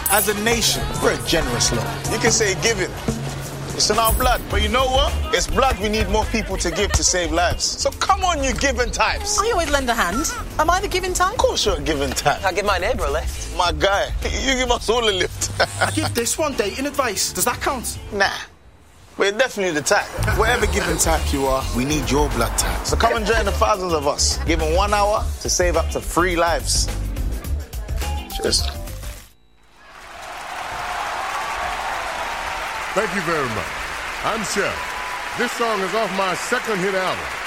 As a nation, we're a generous lot. You can say giving. It's in our blood. But you know what? It's blood we need more people to give to save lives. So come on, you giving types. I always lend a hand. Am I the giving type? Of course you're a giving type. I give my neighbour a lift. My guy, you give us all a lift. I give this one dating advice. Does that count? Nah. We're definitely the type. Whatever giving type you are, we need your blood type. So come and join the thousands of us, giving 1 hour to save up to 3 lives. Cheers. Thank you very much. I'm Chef. This song is off my second hit album,